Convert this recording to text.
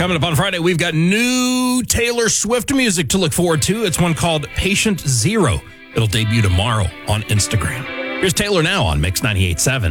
Coming up on Friday, we've got new Taylor Swift music to look forward to. It's one called Patient Zero. It'll debut tomorrow on Instagram. Here's Taylor now on Mix 98.7.